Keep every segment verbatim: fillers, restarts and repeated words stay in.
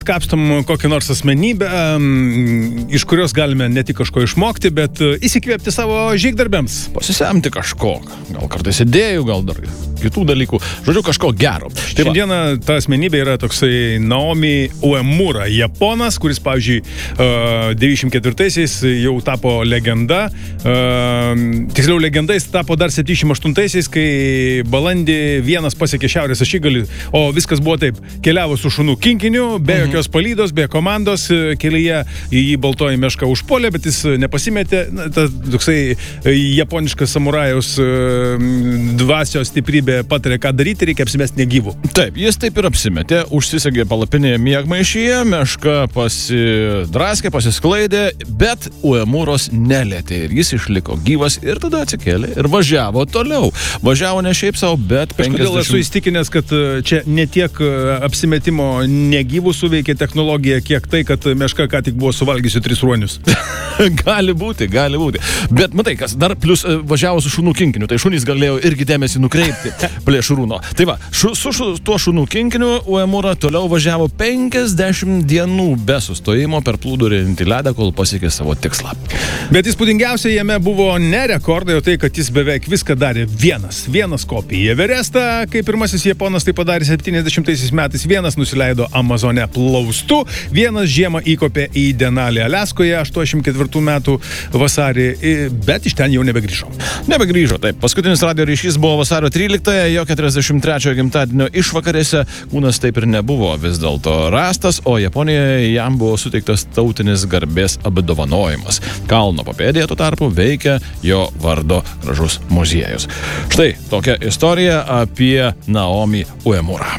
Kapstom kokią nors asmenybę, iš kurios galime ne tik kažko išmokti, bet įsikvėpti savo žygdarbiams. Pasisemti kažko, gal kartais idėjų, gal dar kitų dalykų, žodžiu, kažko gero. Tai šiandieną ta asmenybė yra toksai Naomi Uemura, japonas, kuris, pavyzdžiui, devyniasdešimt ketvirtaisiais jau tapo legenda. Tiksliau, legendais tapo dar septyniasdešimt aštuntaisiais, kai balandį vienas pasiekė šiaurės ašigalį, o viskas buvo taip, keliavo su šunų kinkiniu, be mhm. jokios palydos, be komandos, kelyje į jį baltoji meška užpuolė, bet jis nepasimetė. Ta toksai japoniškas samurajaus dvasios stiprybė patarė, ką daryti, reikia apsimesti negyvų. Taip, jis taip ir apsimetė, užsisegė palapinėje miegmaišyje, meška pasidraskė, pasisklaidė, bet Uemuros nelietė ir jis išliko gyvas ir tada atsikėlė ir važiavo toliau. Važiavo ne šiaip savo, bet penkiasdešimt... Kažkodėl esu įstikinęs, kad čia ne tiek apsimetimo negyvų suveikė technologija, kiek tai, kad meška ką tik buvo suvalgysiu tris ruonius. Gali būti, gali būti. Bet matai, kas dar plus važiavo su šunų kinkiniu, tai šunys galėjo irgi dėmesį nukreipti plėšrūno. Tai va, šu, su šu, tuo šunų kinkiniu Uemura toliau važiavo penkiasdešimt dienų be sustojimo per plūduriantį ledą, kol pasiekė savo tikslą. Bet įspūdingiausia jame buvo ne rekordai, o tai, kad jis beveik viską darė vienas. Vienas kopė į Everestą, kai pirmasis japonas tai padarė septyniasdešimtaisiais metais, vienas nusileido Amazone plaustu, vienas žiemą įkopė į Denalį Aliaskoje aštuoniasdešimt ketvirtų metų vasarį, bet iš ten jau nebegrįžo. Nebegrįžo, taip. Paskutinis radio ryšys buvo vasario tryliktąją, jo keturiasdešimt trečiojo gimtadienio išvakarėse. Kūnas taip ir nebuvo vis dėlto rastas, o Japonijoje jam buvo suteiktas tautinis garbės apdovanojimas. Kalno papėdėje tuo tarpu veikia jo vardo gražus muziejus. Štai tokia istorija apie Naomi Uemurą.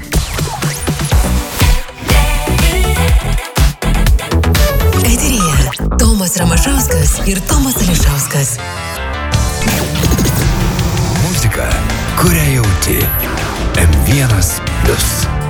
Eteryje Tomas Ramašauskas ir Tomas Ališauskas. Muzika, kurią jauti. em vienas plius.